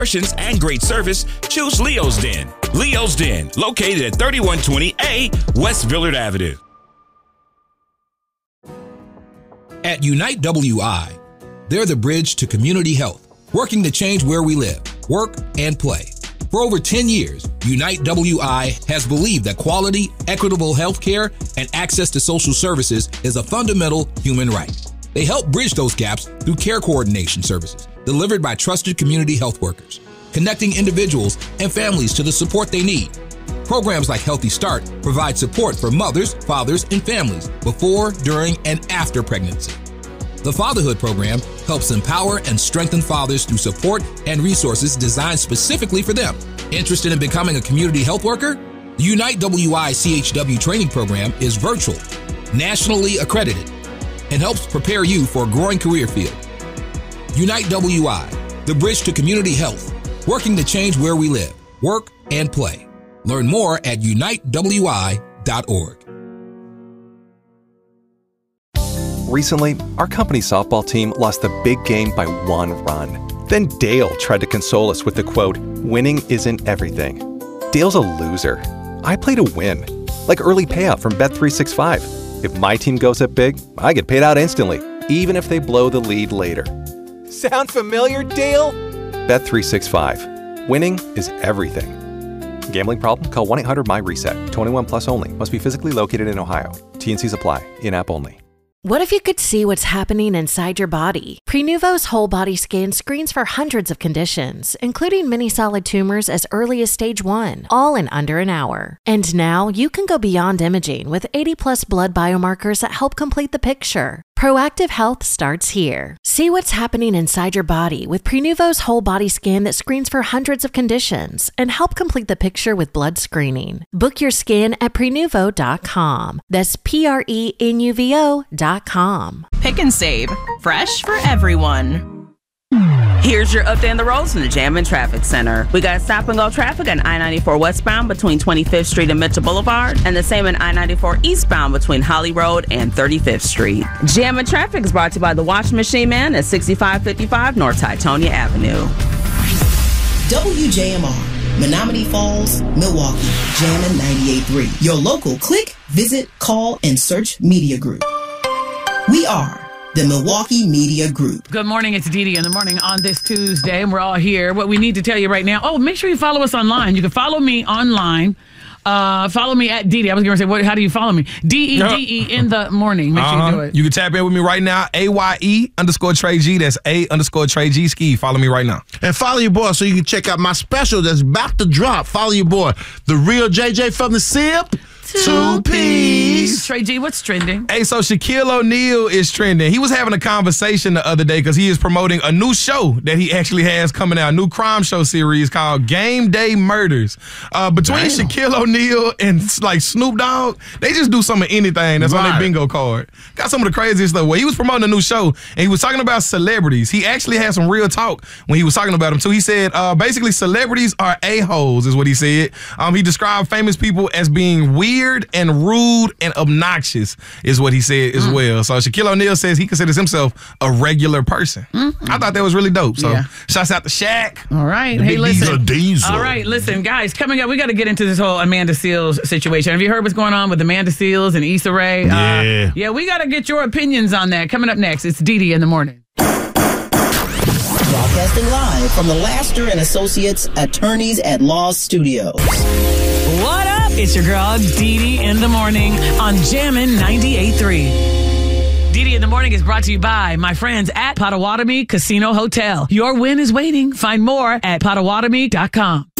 and great service, choose Leo's Den. Leo's Den, located at 3120A West Villard Avenue. At Unite WI, they're the bridge to community health, working to change where we live, work, and play. For over 10 years, Unite WI has believed that quality, equitable health care and access to social services is a fundamental human right. They help bridge those gaps through care coordination services delivered by trusted community health workers, connecting individuals and families to the support they need. Programs like Healthy Start provide support for mothers, fathers, and families before, during, and after pregnancy. The Fatherhood Program helps empower and strengthen fathers through support and resources designed specifically for them. Interested in becoming a community health worker? The Unite WI CHW training program is virtual, nationally accredited, and helps prepare you for a growing career field. Unite WI, the bridge to community health, working to change where we live, work, and play. Learn more at unitewi.org. Recently, our company softball team lost the big game by 1 run. Then Dale tried to console us with the quote, "Winning isn't everything." Dale's a loser. I play to win, like early payout from Bet365. If my team goes up big, I get paid out instantly, even if they blow the lead later. Sound familiar, Dale? Bet365. Winning is everything. Gambling problem? Call 1-800-MY-RESET. 21 plus only. Must be physically located in Ohio. T&Cs apply. In-app only. What if you could see what's happening inside your body? Prenuvo's whole body scan screens for hundreds of conditions, including many solid tumors as early as stage 1, all in under an hour. And now you can go beyond imaging with 80+ blood biomarkers that help complete the picture. Proactive health starts here. See what's happening inside your body with Prenuvo's whole body scan that screens for hundreds of conditions and help complete the picture with blood screening. Book your scan at Prenuvo.com. That's Prenuvo.com. Pick and save. Fresh for everyone. Here's your update on the roads from the Jammin Traffic Center. We got stop-and-go traffic on I-94 westbound between 25th Street and Mitchell Boulevard, and the same in I-94 eastbound between Holly Road and 35th Street. Jammin Traffic is brought to you by the Washing Machine Man at 6555 North Titonia Avenue. WJMR, Menominee Falls, Milwaukee, Jammin 98.3. Your local click, visit, call, and search media group. We are the Milwaukee Media Group. Good morning. It's Dee Dee in the morning on this Tuesday, and we're all here. What we need to tell you right now, make sure you follow us online. You can follow me online. Follow me at Dee Dee. I was going to say, how do you follow me? DEDE in the morning. Make sure you do it. You can tap in with me right now. AYE_Trey G. That's A_Trey G. Ski. Follow me right now. And follow your boy so you can check out my special that's about to drop. Follow your boy, the real JJ from the SIP. Two P's. Trey G, what's trending? Hey, so Shaquille O'Neal is trending. He was having a conversation the other day because he is promoting a new show that he actually has coming out, a new crime show series called Game Day Murders. Between Shaquille O'Neal and like Snoop Dogg, they just do some of anything that's on their bingo card. Got some of the craziest stuff. Well, he was promoting a new show and he was talking about celebrities. He actually had some real talk when he was talking about them too. He said basically celebrities are a-holes is what he said. He described famous people as being weird and rude and obnoxious is what he said as well. So Shaquille O'Neal says he considers himself a regular person. I thought that was really dope. So shouts out to Shaq. All right. Hey, listen. All right, listen, guys, coming up, we got to get into this whole Amanda Seales situation. Have you heard what's going on with Amanda Seales and Issa Rae? Yeah, we got to get your opinions on that. Coming up next, it's Dee Dee in the morning. Broadcasting live from the Laster and Associates Attorneys at Law Studios. What up? It's your girl, Dee Dee in the morning on Jammin' 98.3. Dee Dee in the morning is brought to you by my friends at Potawatomi Casino Hotel. Your win is waiting. Find more at Potawatomi.com.